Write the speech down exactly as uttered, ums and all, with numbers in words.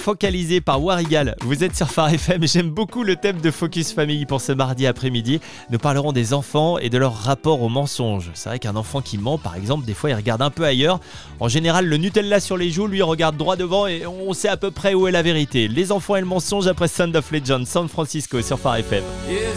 Focalisé par Warigal. Vous êtes sur Phare F M, j'aime beaucoup le thème de Focus Family pour ce mardi après-midi. Nous parlerons des enfants et de leur rapport au mensonge. C'est vrai qu'un enfant qui ment, par exemple, des fois il regarde un peu ailleurs. En général, le Nutella sur les joues, lui regarde droit devant et on sait à peu près où est la vérité. Les enfants et le mensonge après Sound of Legend, San Francisco sur Phare F M.